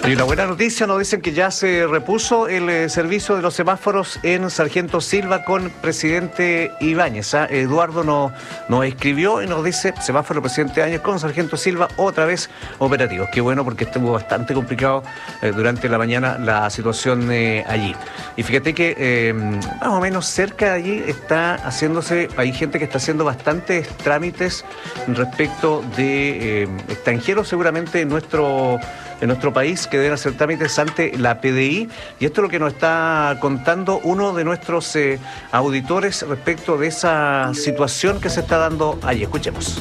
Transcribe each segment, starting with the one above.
Y una buena noticia, nos dicen que ya se repuso el servicio de los semáforos en Sargento Silva con presidente Ibáñez. Eduardo nos escribió y nos dice, semáforo presidente Ibáñez con Sargento Silva otra vez operativos. Qué bueno, porque estuvo bastante complicado durante la mañana la situación allí. Y fíjate que más o menos cerca de allí hay gente que está haciendo bastantes trámites respecto de extranjeros seguramente en nuestro país que deben hacer trámites ante la PDI, y esto es lo que nos está contando uno de nuestros auditores respecto de esa situación que se está dando allí. Escuchemos.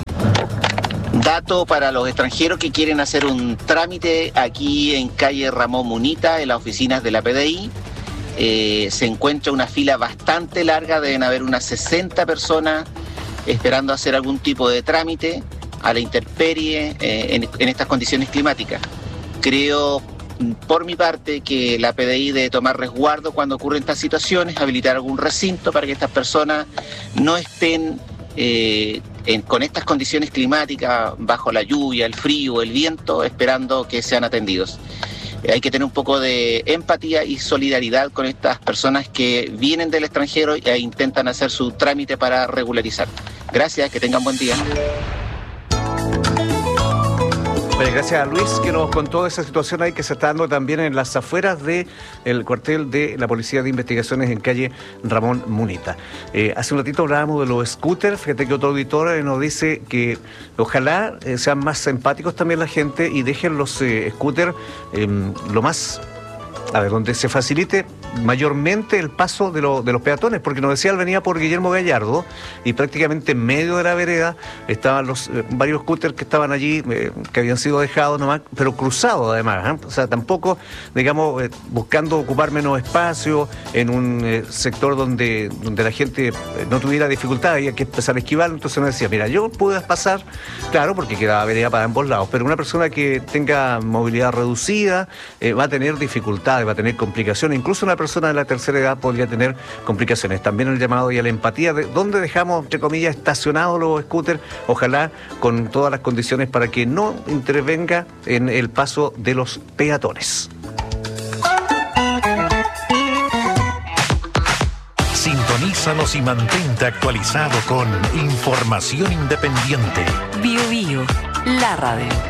Dato para los extranjeros que quieren hacer un trámite aquí en calle Ramón Munita, en las oficinas de la PDI. Se encuentra una fila bastante larga, deben haber unas 60 personas esperando hacer algún tipo de trámite a la intemperie en estas condiciones climáticas. Creo, por mi parte, que la PDI debe tomar resguardo cuando ocurren estas situaciones, habilitar algún recinto para que estas personas no estén con estas condiciones climáticas, bajo la lluvia, el frío, el viento, esperando que sean atendidos. Hay que tener un poco de empatía y solidaridad con estas personas que vienen del extranjero e intentan hacer su trámite para regularizar. Gracias, que tengan buen día. Bueno, gracias a Luis que nos contó esa situación ahí que se está dando también en las afueras del cuartel de la Policía de Investigaciones en calle Ramón Munita. Hace un ratito hablábamos de los scooters. Fíjate que otro auditor nos dice que ojalá sean más empáticos también la gente y dejen los scooters donde se facilite mayormente el paso de los peatones, porque nos decía, él venía por Guillermo Gallardo y prácticamente en medio de la vereda estaban los varios scooters que estaban allí, que habían sido dejados nomás, pero cruzados además, o sea, tampoco, digamos, buscando ocupar menos espacio en un sector donde la gente no tuviera dificultad, había que empezar a esquivar. Entonces nos decía, mira, yo pude pasar, claro, porque quedaba vereda para ambos lados, pero una persona que tenga movilidad reducida va a tener dificultades, va a tener complicaciones, incluso una persona de la tercera edad podría tener complicaciones. También el llamado y a la empatía de dónde dejamos, entre comillas, estacionados los scooters, ojalá con todas las condiciones para que no intervenga en el paso de los peatones. Sintonízanos y mantente actualizado con información independiente. Bio Bio, la radio.